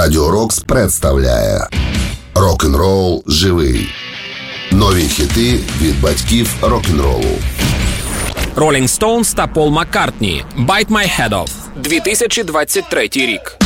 Радіо Рокс представляє Рок-н-рол живий. Нові хіти від батьків рок-н-ролу. Rolling Stones та Пол Маккартні. Bite My Head Off. 2023 рік.